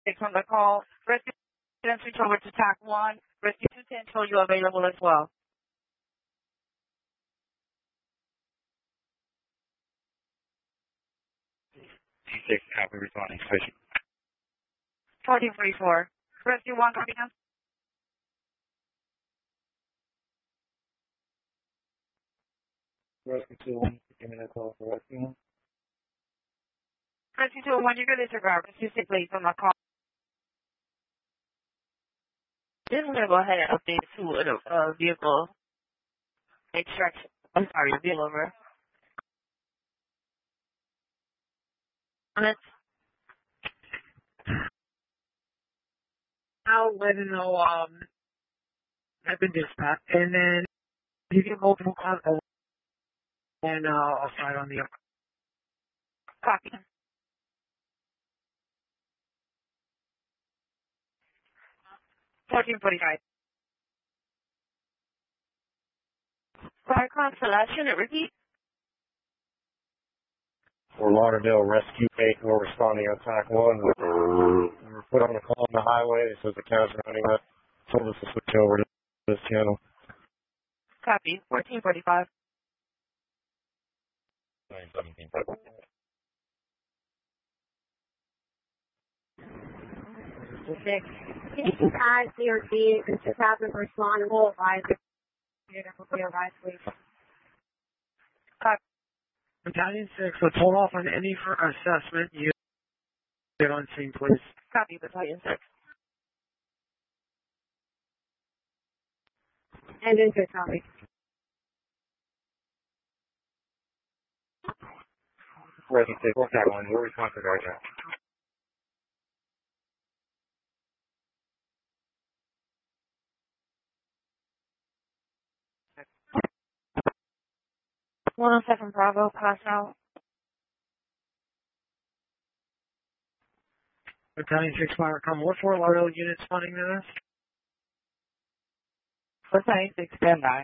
on the call. Rescue 10 switch over to TAC 1. Rescue 210 show you available as well. T6, copy, responding, station. 1444. Rescue 1, copy now. Rescue 2-1, give me that call for Rescue 1. Rescue 2-1, you can disregard. Rescue 6 please on the call. This is going to go ahead and update to a vehicle extraction. I'm sorry, vehicle over. I'll let him know, I've been dispatched, and then you get multiple calls, and I'll start on the Copy. $14.45. Fire Constellation, repeat. Fort Lauderdale Rescue 8, we're responding on TAC 1. We were put on a call on the highway. It says the counts running up. Told us to switch over to this channel. Copy. 1445. 917. Six. Add CRT and just have them respond and we'll advise if you're advised, please. Battalion 6, let's hold off on any for assessment. You get on scene, please. Copy, Battalion 6. And into copy. Rescue 6, we'll TAC 1. We're responsive right now. One on 7 Bravo, pass out. Battalion 6, Firecom. What Fort Lauderdale unit spawning to this? Battalion 6, stand by.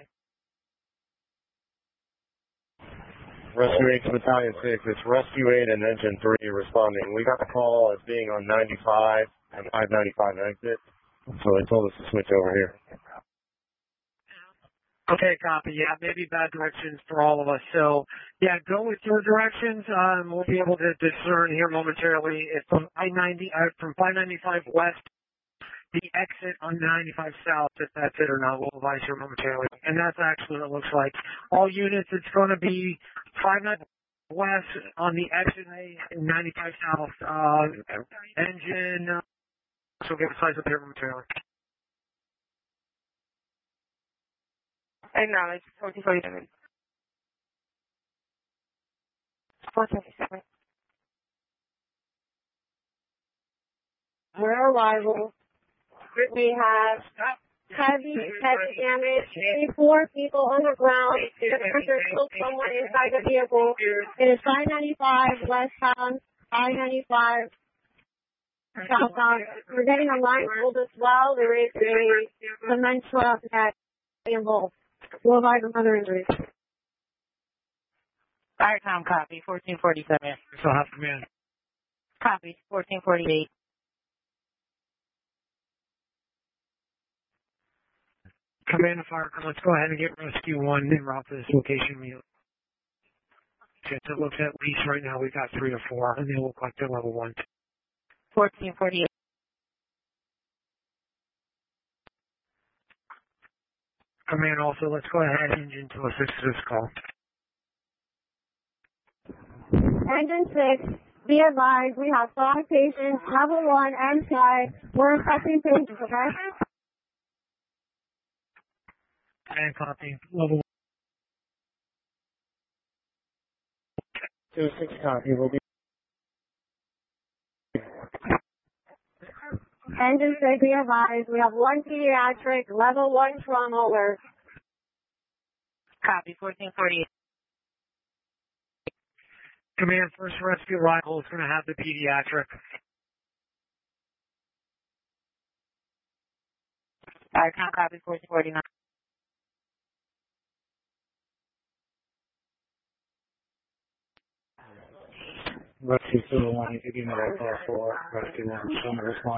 Rescue 8 to Battalion 6, it's Rescue 8 and Engine 3 responding. We got the call as being on 95 and 595 exit, so they told us to switch over here. Okay, copy. Yeah, maybe bad directions for all of us. So, yeah, go with your directions. We'll be able to discern here momentarily if from from 595 west, the exit on 95 south, if that's it or not. We'll advise here momentarily. And that's actually what it looks like. All units, it's going to be 595 west on the exit and 95 south. Engine, so we'll get a size up here momentarily. Acknowledge. 1447. 1447. Our arrival, we have heavy damage, 4 people on the ground. There's still someone inside the vehicle. It is 595 westbound, 595 southbound. We're getting a line hold as well. There is a dementia that involved. We'll advise on other injuries. Firecom, copy. 1447. So have command. Copy. 1448. Command of Firecom, let's go ahead and get Rescue 1 en route to this location. It looks at least right now we've got 3 or 4, and they look like they're level 1. 1448. Command also, let's go ahead engine to assist this call. Engine 6, be advised, we have 5 patients, level 1 and 5. We're infecting patients, okay? And copy. Level 2-6 copy. We'll be. Engine 6, be advised, we have 1 pediatric, level 1 trauma alert. Copy. 1448. Command, first rescue arrival is going to have the pediatric. Firecom, copy. 1449. Rescue 201, you can give me that call for Rescue 1, show me respond.